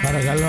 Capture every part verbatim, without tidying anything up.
Παρακαλώ.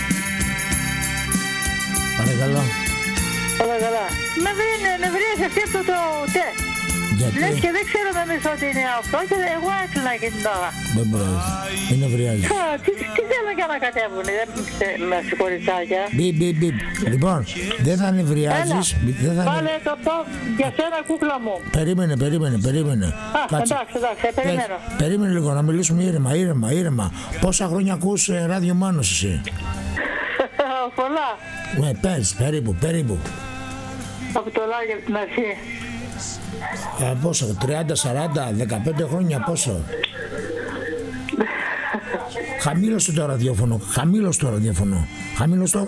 Παρακαλώ. Παρακαλώ. Με νευρίασε αυτή από το τε. Γιατί? Λες και δεν ξέρω εμείς ότι είναι αυτό και εγώ έκλεινα και την τώρα. Δεν μπορεί. Δεν νευριάζει. Τι, τι θέλουν και να κατέβουνε, δεν με συγχωρησάκια. Μπιπ, μπιπ, μπιπ. Λοιπόν, δεν θα νευριάζεις. Δεν θα... Βάλε το το για σένα κούκλα μου. Περίμενε, περίμενε, περίμενε. Α, εντάξει, εντάξει, περιμένω. Πες, περίμενε λίγο να μιλήσουμε ήρεμα, ήρεμα, ήρεμα. Πόσα χρόνια ακούς ε, ράδιο Μάνος εσύ? Πολλά. Ναι, πες, περίπου, περίπου. Από το λάγι από την αρχή. Ε, πόσο, τριάντα, σαράντα, δεκαπέντε χρόνια, πόσο? Χαμήλωσε το ραδιόφωνο, χαμήλωσε το ραδιόφωνο. Χαμήλωσε το. Α,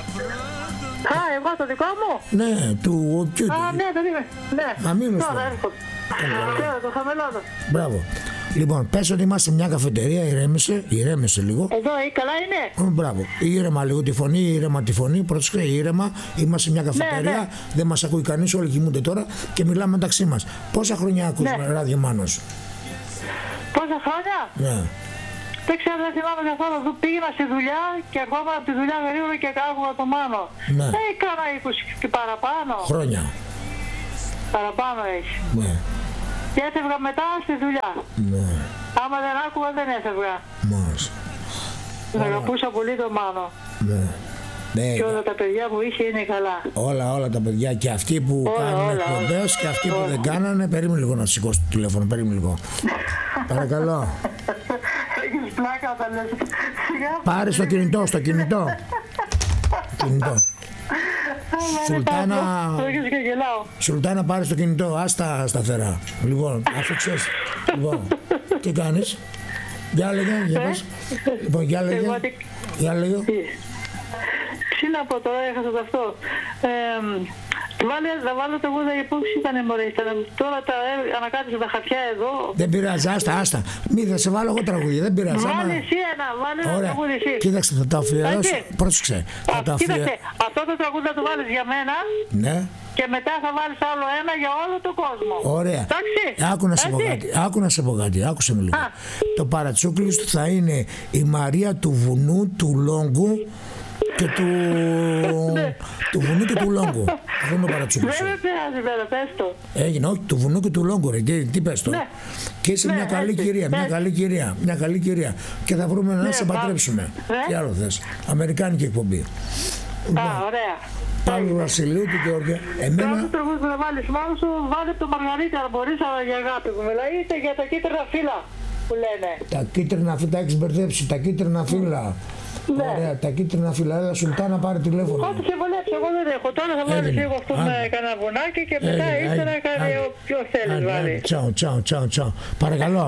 εγώ το δικό μου. Ναι, του ποιου. Α, ναι, το δείχνε. Ναι, χαμήλωσε το. τώρα έρχομαι. Τώρα το χαμηλώνω. Μπράβο. Λοιπόν, πες ότι είμαστε σε μια καφετερία, ηρέμησε, ηρέμησε λίγο. Εδώ, ή καλά είναι. Oh, μπράβο. Ήρεμα λίγο τη φωνή, ήρεμα τη φωνή. Πρόσεχε, ήρεμα. Είμαστε σε μια καφετερία. Ναι, ναι. Δεν μας ακούει κανείς, όλοι κοιμούνται τώρα και μιλάμε μεταξύ μας. Πόσα χρόνια ακούς Ναι. ράδιο Μάνος? Πόσα χρόνια. Ναι. Δεν ξέρω, δεν θυμάμαι καθόλου. Εδώ πήγαινα στη δουλειά και ερχόμουν από τη δουλειά γρήγορα και άκουγα το Μάνο. Ναι. Ε, κάνα είκοσι και παραπάνω. Χρόνια. Παραπάνω έχει. Ναι. Και έφευγα μετά στη δουλειά. Ναι. Άμα δεν άκουγα δεν έφευγα. Μάλιστα. Τον αγαπούσα πολύ τον Μάνο. Ναι. Ναι. Και όλα τα παιδιά που είχε είναι καλά. Όλα, όλα τα παιδιά και αυτοί που Όλα, κάνουν όλα, εκπομπές και αυτοί που όλα. δεν κάνανε. Περίμενε λίγο να σηκώσει το τηλέφωνο, περίμενε λίγο. Παρακαλώ. Έχεις πλάκα όταν λες. Πάρε στο κινητό, στο κινητό. κινητό. Σουλτάνα, Έχεις και γελάω. Σουλτάνα, πάρε στο κινητό, άστα σταθερά. Λοιπόν, άφηξες. Λοιπόν, τι κάνεις? Για λέγε, για πες. Λοιπόν, για λέγε. Εγώ τι- Για λέγε. Τι να πω τώρα, έχασα το αυτό. Ε, βάλε, θα βάλω το εγώ, υπόψη ήταν μωρέ. Ήταν- Τώρα τα ε, ανακάτεψα τα χαρτιά εδώ. Δεν πειράζει, άστα, άστα. Μη θα σε βάλω εγώ τραγούδια, δεν πειράζει. άμα- Βάλε εσύ ένα, βάλε ένα Ωραία. τραγούδι εσύ. Κοίταξε, θα το αφιερώσω. Έτσι. Πρόσεξε. Θα Α, το κοίταξε, αφιερώσω. αυτό το τραγούδι θα το βάλεις για μένα Ναι. και μετά θα βάλεις άλλο ένα για όλο τον κόσμο. Ωραία. Εντάξει. Άκου να σε πω Έτσι. κάτι. Άκου να σε πω κάτι. Άκουσε με λίγο. Α. Το παρατσούκλι του θα είναι η Μαρία του βουνού, του Λόγκου και του. του βουνού και του Λόγκου. Αυτό είναι το παρατσούκλι. Δεν με πειράζει βέβαια, πες το. Έγινε, όχι, του βουνού και του Λόγκου, ρε. Τι, τι πες τώρα. Ναι. Και είσαι Ναι, μια καλή έτσι, κυρία, μια έτσι. καλή κυρία, μια καλή κυρία. Και θα βρούμε να Ναι, σε πάμε. παντρέψουμε. Ναι. Τι άλλο θες. Αμερικάνικη εκπομπή. Α, ωραία. Παύλου Βασιλείου και Γεωργία. Κάθε Εμένα. τραγούδι που θα βάλεις μόνο σου, βάλε το Μαργαρίτα, αν μπορείς, αλλά για αγάπη μου. Μιλάει είτε για τα κίτρινα φύλλα που λένε. Τα κίτρινα φύλλα, τα έχεις μπερδέψει. Τα κίτρινα φύλλα. Ναι. Ωραία, τα κίτρινα φύλλα. Έλα, Σουλτάνα, πάρε τηλέφωνο. Ό,τι σε βολέψει, εγώ δεν έχω. Τώρα θα βάλεις Έγινε. λίγο αυτό Άντε. με κανένα βουνάκι και μετά Έγινε, ύστερα άντε, κάνει άντε. όποιο θέλεις Άντε, βάλει. άντε, Τσάου, τσάου, τσάου, τσάου. Παρακαλώ.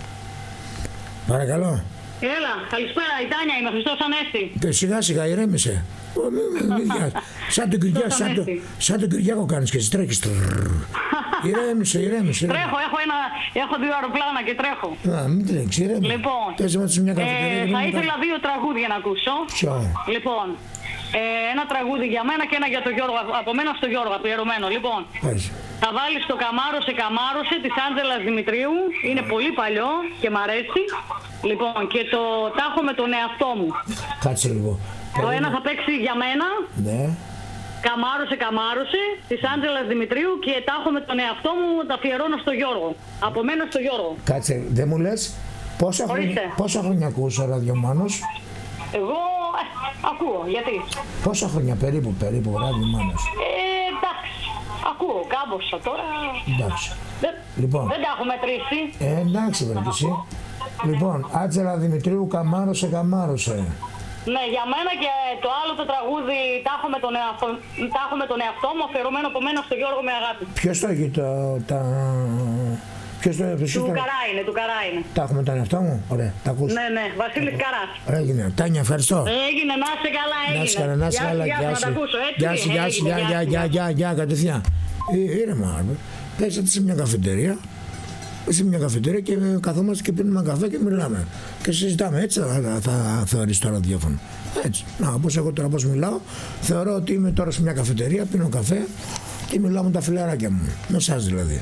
Παρακαλώ. Έλα, καλησπέρα, η Τάνια είμαι, Χριστός Ανέστη. Και σιγά σιγά ηρέμησε. Ω, μη- μη- μη βιάζεις. Σαν τον Κυριάκο, σαν το- σαν τον Κυριάκο κάνεις και εσύ τρέχεις. Ηρέμησε, ηρέμησε. Τρέχω, έχω, ένα, έχω δύο αεροπλάνα και τρέχω. Α, μην τρέξεις, ηρέμησε. Λοιπόν, Πες με σε μια καφετερία ε, και θα μην ήθελα δύο τραγούδια να ακούσω. Ποιο? Λοιπόν, ε, ένα τραγούδι για μένα και ένα για τον Γιώργο, από μένα στο Γιώργο, αφιερωμένο. Λοιπόν, Πες. θα βάλεις το Καμάρωσε Καμάρωσε της Άντζελας Δημητρίου, είναι πολύ παλιό και μ' αρέσει. Λοιπόν, και το Τάχω με τον εαυτό μου. Κάτσε λίγο. Το ένα θα παίξει για μένα. Ναι. Καμάρωσε, καμάρωσε, της Άντζελας Δημητρίου και τάχω με τον εαυτό μου, τα αφιερώνω στο Γιώργο. Από μένα στο Γιώργο. Κάτσε, δεν μου λες πόσα χρόνια, Ορίστε. πόσα χρόνια ακούς ο ραδιομάνος? Εγώ ε, ακούω, γιατί. Πόσα χρόνια περίπου, περίπου ο ραδιομάνος? Ε, εντάξει, ακούω κάμποσα τώρα. Εντάξει. Δεν, Λοιπόν. δεν τα έχω μετρήσει. Ε, εντάξει βρε κι εσύ. Λοιπόν, Άντζελα Δημητρίου, καμάρωσε, καμάρωσε. Ναι, για μένα και το άλλο το τραγούδι τάχω με τον εαυτό, τάχω με τον εαυτό μου, αφιερωμένο από μένα στο Γιώργο με αγάπη. Ποιος το έχει το, τα... Ποιος το έχει Του το... Καρά είναι, του Καρά είναι. Τα έχουμε τον εαυτό μου, ωραία, τα ακούς. Ναι, ναι, Βασίλης Καράς. Έγινε, Τάνια, ευχαριστώ. Έγινε, να είσαι καλά, έγινε. Να είσαι καλά, να είσαι Γεια σου, καλά, γεια σου, γεια να τα σου. ακούσω, έτσι. Γεια σου, γεια σου, Έγινε, γεια, γεια, σου, γεια, γεια, κατευθείαν. Ε, ήρεμα, ρε. Πέσατε σε μια καφετερία, σε μια καφετερία και καθόμαστε και πίνουμε καφέ και μιλάμε. Και συζητάμε, έτσι θα, θα, θα θεωρείς το ραδιόφωνο. Έτσι. Να, όπως εγώ τώρα πώς μιλάω, θεωρώ ότι είμαι τώρα σε μια καφετερία, πίνω καφέ και μιλάω με τα φιλαράκια μου. Με εσάς δηλαδή.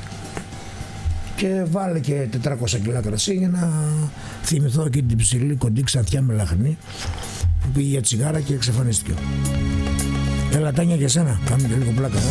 Και βάλε και τετρακόσια κιλά κρασί για να θυμηθώ εκεί την ψηλή κοντή Ξανθιά με λαχνή που πήγε για τσιγάρα και εξαφανίστηκε. Έλα Τάνια για σένα, κάνουμε και λίγο πλάκα. Ε?